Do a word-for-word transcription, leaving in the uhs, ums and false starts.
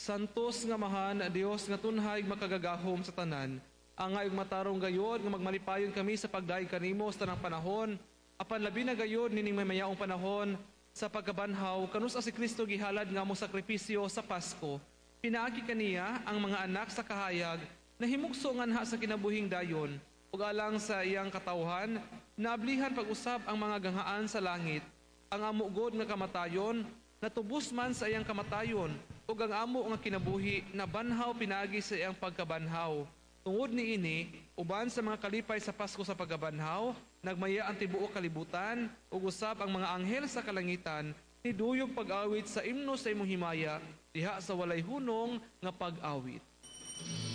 Santos nga mahan Dios nga tunhay makagagahom sa tanan, ang nga matarong gayod nga magmalipayon kami sa pagdaig kanimo sa tanang panahon, apan labi na gayod nining may mayaong panahon sa pagkabanhaw kanus a si Kristo gihalad nga mo sakripisyo sa Pasko. Pinaagi kaniya ang mga anak sa kahayag na himugso nganha sa kinabuhing dayon, ug alang sa iyang katawhan naablihan pag-usab ang mga ganghaan sa langit. Ang amo god nga kamatayon natubos man sa iyang kamatayon, ug ang amo nga kinabuhi na banhaw pinaagi sa iyang pagkabanhaw. Tungod niini, uban sa mga kalipay sa Pasko sa pagkabanhaw, nagmaya ang tibuok kalibutan, ug usab ang mga anghel sa kalangitan niduyog pag-awit sa imno sa imong himaya diha sa walay hunong nga pag-awit.